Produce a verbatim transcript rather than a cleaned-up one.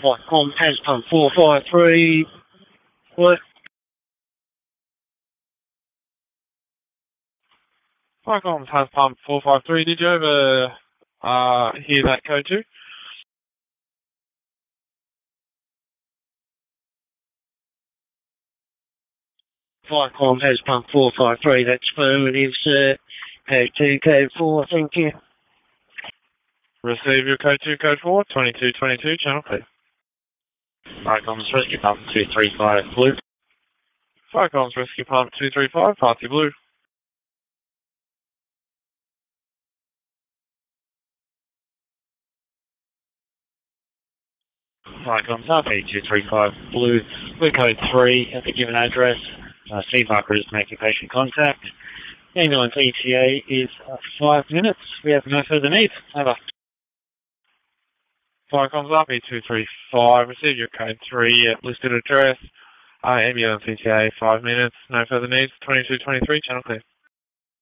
Vicom has pump four five three. What? Vicom has pump four five three. Did you ever uh, hear that code too? Vicom has pump four five three. That's affirmative, sir. Code two, code four. Thank you. Receive your code two, code four, twenty-two twenty-two, channel clear. Vicom's rescue pump two three five blue. Vicom's rescue pump two three five, party blue. Vicom's R P two three five blue. Blue code three at the given address. Uh, Steve Harper is making patient contact. Ambulance E T A is uh, five minutes. We have no further need. Over. Vicom's R P two three five, receive your code three at listed address. Uh, ambulance E T A, five minutes, no further needs, twenty-two twenty-three, channel clear.